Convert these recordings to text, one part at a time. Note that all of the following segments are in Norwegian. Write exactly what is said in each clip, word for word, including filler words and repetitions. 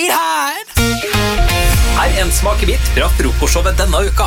Her en smakebit fra frokostshowet denne uka.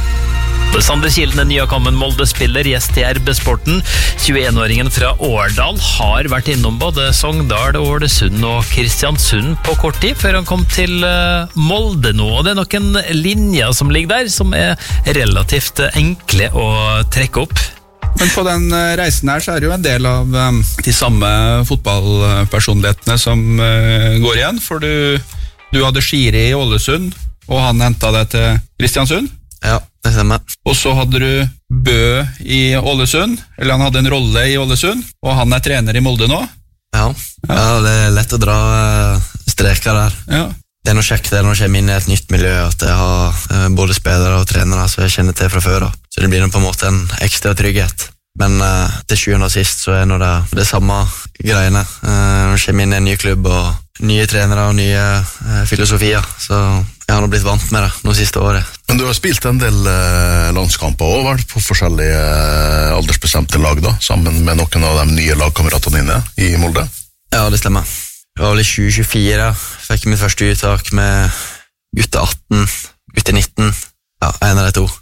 Sander Kilen, den nyankommen Molde-spiller, gjest i R B-sporten. tjueen-åringen fra Årdal har vært innom både Sogndal, Ålesund og Kristiansund på kort tid, før han kom til Molde nå. Og det er nok en linje som ligger der, som er relativt enkle å trekke opp. Men på den reisen her så er det jo en del av um, de samme fotballpersonlighetene som uh, går igjen, for du, du hadde Skiri i Ålesund, og han hentet deg til Kristiansund. Ja, det stemmer. Og så hadde du Bø i Ålesund, eller han hadde en rolle i Ålesund, og han er trener i Molde nå. Ja, ja. ja det er lett å dra uh, streker der. Ja. Det er noe kjekt det når jeg kommer inn i et nytt miljø, at jeg har uh, både spillere og trenere som jeg kjenner til fra før da. Så det blir på en måte en ekstra trygghet. Men uh, til sjuende og sist så er det det samme greiene. Uh, når jeg kommer inn i en ny klubb og nye trenere og nye uh, filosofier, så jeg har nå blitt vant med det noe siste året. Men du har spilt en del uh, landskamper og vært på forskjellige uh, aldersbestemte lag da, sammen med noen av de nye lagkameratene dine i Molde? Ja, det stemmer. Det var vel i tjue tjuefire, fikk mitt første uttak med gutte atten, gutte nitten, ja, en av de to.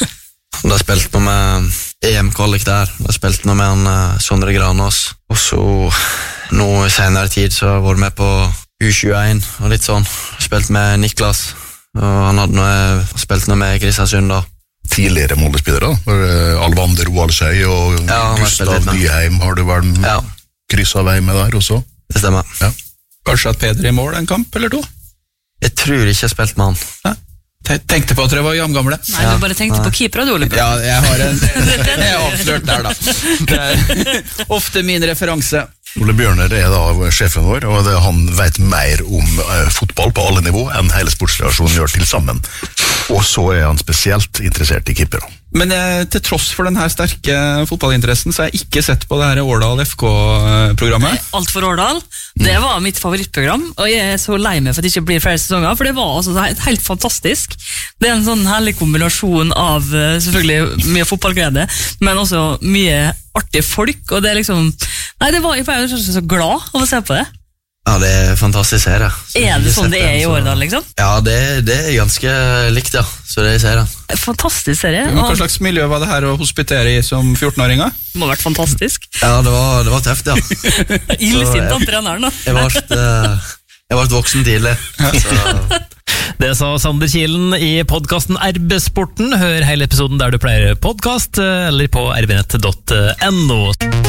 Da spilte vi med E M-kvalik der, da spilte vi med han uh, Sondre Granås, og så nå i senere tid så har jeg vært med på U tjueen og litt sånn, spilte med Niklas, og han hadde noe, spilt noe med Kristiansund da. Tidligere Molde-spillere da, Alvander Walsøy og ja, Gustav Nyheim har du vel ja. krysset vei med der også? Det stemmer. Ja. Kanskje at Peder i mål en kamp eller to? Jeg tror ikke jeg spilte med han. Ja. Tenkte på at dere var jamgamle. Nei, du bare tenkte ja. på keepere, du, Ole. Ja, jeg har en jeg er avslørt der da. Det er ofte min referanse. Ole Bjørner er da sjefen vår, og det, han vet mer om uh, fotball på alle nivå enn hele sportsreaksjonen gjør til sammen. Og så er han spesielt interessert i keepere. Men eh, til tross for denne sterke fotballinteressen, så har jeg ikke sett på det her Årdal F K-programmet. Alt for Årdal, det var mitt favorittprogram, og jeg er så lei meg for at det ikke blir flere sesonger, for det var altså helt fantastisk. Det er en sånn herlig kombinasjon av selvfølgelig mye fotballglede, men også mye artige folk, og det er liksom, nei, det var, jeg var jo så glad av å se på det. Ja, det er fantastisk serie. Er det sånn det er i Årdal, liksom? Ja, det, det er ganske likt, ja. Så det er serien. Fantastisk serie. Men hva slags miljø var det her å hospitere i som fjorten-åringer? Det må ha vært fantastisk. Ja, det var, det var tøft, ja. Ildesint av treneren, da. Jeg ble, jeg ble voksen tidlig. Så. Det sa Sander Kilen i podcasten R B-sporten. Hør hele episoden der du pleier podcast, eller på r b nett punktum no.